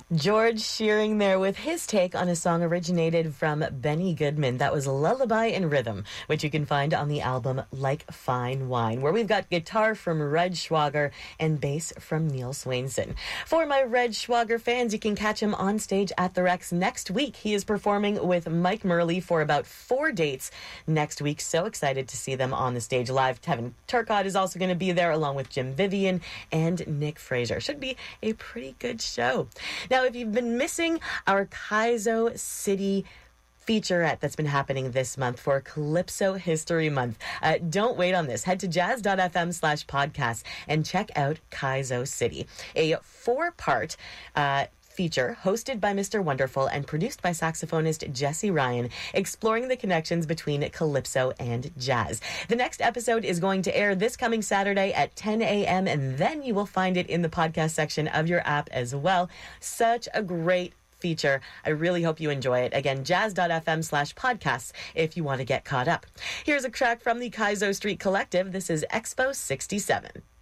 George Shearing there with his take on a song originated from Benny Goodman. That was Lullaby in Rhythm, which you can find on the album Like Fine Wine, where we've got guitar from Red Schwager and bass from Neil Swainson. For my Red Schwager fans, you can catch him on stage at the Rex next week. He is performing with Mike Murley for about 4 dates next week. So excited to see them on the stage live. Tevin Turcotte is also going to be there along with Jim Vivian and Nick Fraser. Should be a pretty good show. Now, if you've been missing our Kaizo City featurette that's been happening this month for Calypso History Month, don't wait on this. Head to jazz.fm/podcast and check out Kaizo City, a 4-part feature hosted by Mr. Wonderful and produced by saxophonist Jesse Ryan, exploring the connections between calypso and jazz. The next episode is going to air this coming Saturday at 10 a.m. and then you will find it in the podcast section of your app as well. Such a great feature. I really hope you enjoy it. Again, jazz.fm/podcasts if you want to get caught up. Here's a track from the Kaizo Street Collective. This is Expo 67.